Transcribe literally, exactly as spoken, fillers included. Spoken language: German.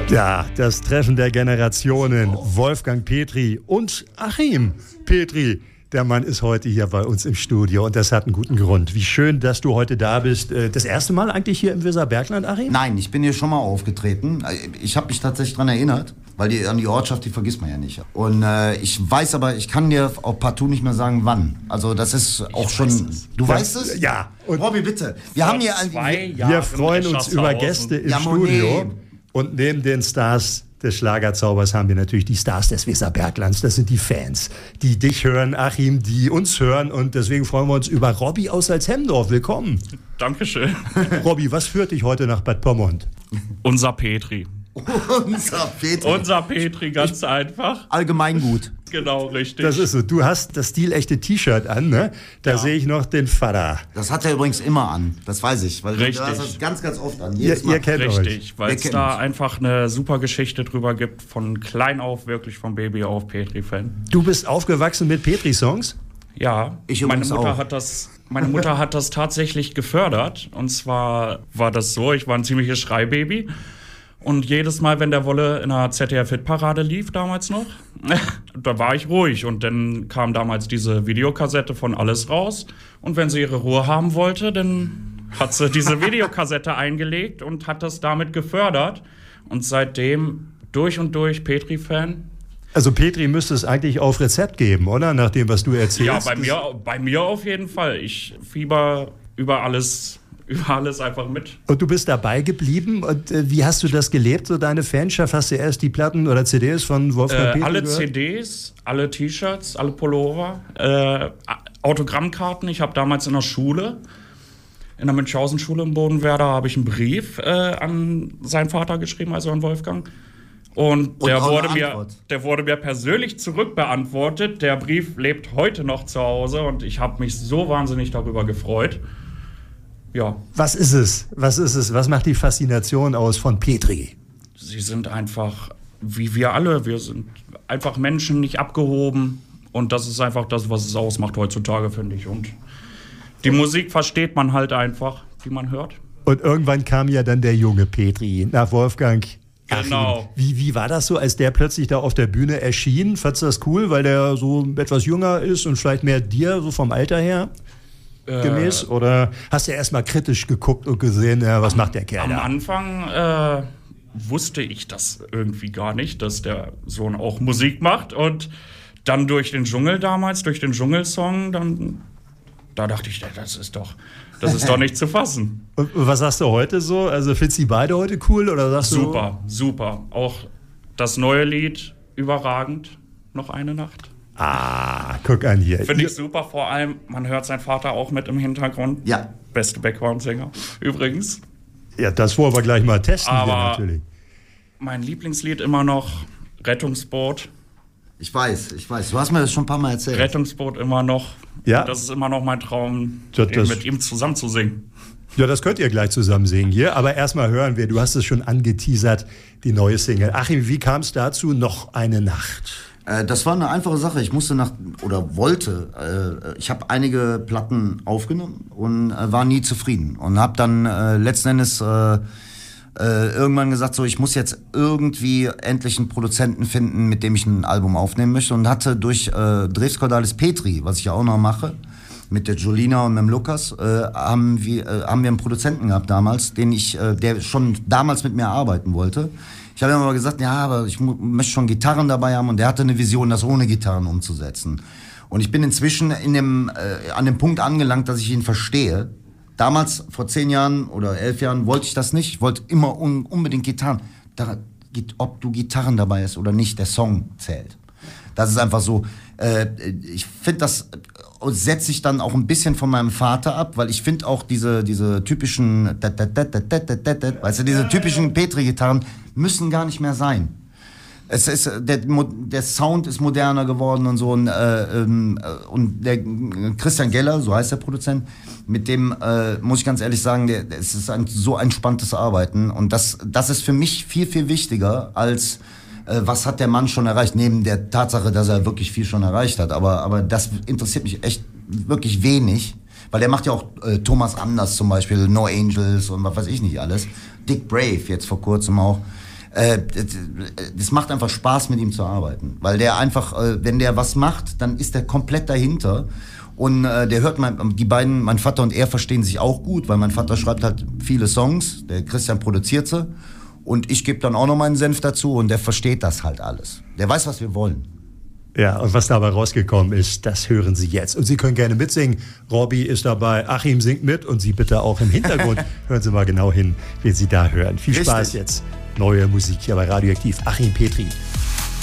Ja, das Treffen der Generationen. Wolfgang Petri und Achim Petri. Der Mann ist heute hier bei uns im Studio und das hat einen guten Grund. Wie schön, dass du heute da bist. Das erste Mal eigentlich hier im Weserbergland, Achim? Nein, ich bin hier schon mal aufgetreten. Ich habe mich tatsächlich daran erinnert, weil die, an die Ortschaft, die vergisst man ja nicht. Und äh, ich weiß aber, ich kann dir auch partout nicht mehr sagen, wann. Also das ist auch ich schon... Es. Du ja, weißt es? Ja. Und Robby, bitte. Wir haben hier... Ein, wir, wir freuen uns über Gäste im ja, Studio. Und neben den Stars des Schlagerzaubers haben wir natürlich die Stars des Weserberglands. Das sind die Fans, die dich hören, Achim, die uns hören. Und deswegen freuen wir uns über Robby aus Salzhemdorf. Willkommen. Dankeschön. Robby, was führt dich heute nach Bad Pyrmont? Unser Petri. Unser Petri. Unser Petri, ganz ich, einfach. Allgemeingut. Genau, richtig. Das ist so. Du hast das stilechte T-Shirt an, ne? Da ja. sehe ich noch den Vater. Das hat er übrigens immer an. Das weiß ich. Weil richtig. Du hast das ganz, ganz oft an. Ihr, ihr kennt richtig, euch. Weil es da einfach eine super Geschichte drüber gibt. Von klein auf, wirklich vom Baby auf Petri-Fan. Du bist aufgewachsen mit Petri-Songs? Ja. Ich meine Mutter auch. hat das... Meine Mutter hat das tatsächlich gefördert. Und zwar war das so, ich war ein ziemliches Schreibaby. Und jedes Mal, wenn der Wolle in der Z D F-Hitparade lief, damals noch, da war ich ruhig. Und dann kam damals diese Videokassette von Alles raus. Und wenn sie ihre Ruhe haben wollte, dann hat sie diese Videokassette eingelegt und hat das damit gefördert. Und seitdem durch und durch Petri-Fan. Also Petri müsste es eigentlich auf Rezept geben, oder? Nach dem, was du erzählst. Ja, bei mir, bei mir auf jeden Fall. Ich fieber über alles... über alles einfach mit. Und du bist dabei geblieben. Und äh, wie hast du das gelebt, so deine Fanschaft? Hast du erst die Platten oder C Ds von Wolfgang äh, Petri Alle gehört? C Ds, alle T-Shirts, alle Pullover, äh, Autogrammkarten. Ich habe damals in der Schule, in der Münchhausen-Schule im Bodenwerder, habe ich einen Brief äh, an seinen Vater geschrieben, also an Wolfgang. Und, Und der, wurde mir, der wurde mir persönlich zurückbeantwortet. Der Brief lebt heute noch zu Hause und ich habe mich so wahnsinnig darüber gefreut. Ja. Was ist es? Was ist es? Was macht die Faszination aus von Petri? Sie sind einfach wie wir alle. Wir sind einfach Menschen, nicht abgehoben. Und das ist einfach das, was es ausmacht heutzutage, finde ich. Und die Musik versteht man halt einfach, die man hört. Und irgendwann kam ja dann der junge Petri nach Wolfgang. Genau. Wie, wie war das so, als der plötzlich da auf der Bühne erschien? Fandst du das cool, weil der so etwas jünger ist und vielleicht mehr dir, so vom Alter her? Gemäß? Oder hast du erst mal kritisch geguckt und gesehen, ja, was am, macht der Kerl am da? Am Anfang äh, wusste ich das irgendwie gar nicht, dass der Sohn auch Musik macht. Und dann durch den Dschungel damals, durch den Dschungelsong, dann da dachte ich, das ist doch, das ist doch nicht zu fassen. Und was sagst du heute so? Also findest du die beide heute cool? Oder sagst super, du? super. Auch das neue Lied, überragend, noch eine Nacht. Ah, guck an hier. Finde ich super, vor allem, man hört seinen Vater auch mit im Hintergrund. Ja. Beste Background-Sänger, übrigens. Ja, das wollen wir gleich mal testen Aber hier natürlich. Mein Lieblingslied immer noch Rettungsboot. Ich weiß, ich weiß. Du hast mir das schon ein paar Mal erzählt. Rettungsboot immer noch. Ja. Das ist immer noch mein Traum, das, das, mit ihm zusammen zu singen. Ja, das könnt ihr gleich zusammen singen hier. Aber erstmal hören wir, du hast es schon angeteasert, die neue Single. Achim, wie kam es dazu? Noch eine Nacht. Das war eine einfache Sache. Ich musste nach, oder wollte, äh, ich habe einige Platten aufgenommen und äh, war nie zufrieden. Und habe dann äh, letzten Endes äh, äh, irgendwann gesagt, so, ich muss jetzt irgendwie endlich einen Produzenten finden, mit dem ich ein Album aufnehmen möchte. Und hatte durch äh, Dreves Cordalis Petri, was ich ja auch noch mache, mit der Julina und mit dem Lukas, äh, haben, wir, äh, haben wir einen Produzenten gehabt damals, den ich, äh, der schon damals mit mir arbeiten wollte. Ich habe ihm aber gesagt, ja, aber ich mu- möchte schon Gitarren dabei haben. Und der hatte eine Vision, das ohne Gitarren umzusetzen. Und ich bin inzwischen in dem, äh, an dem Punkt angelangt, dass ich ihn verstehe. Damals, vor zehn Jahren oder elf Jahren, wollte ich das nicht. Ich wollte immer un- unbedingt Gitarren. Da, ob du Gitarren dabei hast oder nicht, der Song zählt. Das ist einfach so. Äh, ich finde, das setze ich dann auch ein bisschen von meinem Vater ab, weil ich finde auch diese, diese typischen, weißt du, diese typischen Petri-Gitarren müssen gar nicht mehr sein. Es ist, der, der Sound ist moderner geworden und so. Und, äh, und der Christian Geller, so heißt der Produzent, mit dem äh, muss ich ganz ehrlich sagen, der, es ist ein so entspanntes Arbeiten. Und das, das ist für mich viel, viel wichtiger als äh, was hat der Mann schon erreicht, neben der Tatsache, dass er wirklich viel schon erreicht hat. Aber, aber das interessiert mich echt wirklich wenig. Weil der macht ja auch äh, Thomas Anders zum Beispiel, No Angels und was weiß ich nicht alles. Dick Brave jetzt vor kurzem auch. Äh, das macht einfach Spaß, mit ihm zu arbeiten. Weil der einfach, äh, wenn der was macht, dann ist der komplett dahinter. Und äh, der hört, mein, die beiden, mein Vater und er verstehen sich auch gut, weil mein Vater schreibt halt viele Songs, der Christian produziert sie. Und ich gebe dann auch noch meinen Senf dazu und der versteht das halt alles. Der weiß, was wir wollen. Ja, und was dabei rausgekommen ist, das hören Sie jetzt. Und Sie können gerne mitsingen. Robby ist dabei, Achim singt mit und Sie bitte auch im Hintergrund. Hören Sie mal genau hin, wen Sie da hören. Viel Spaß Richtig. Jetzt. Neue Musik hier bei Radioaktiv. Achim Petri.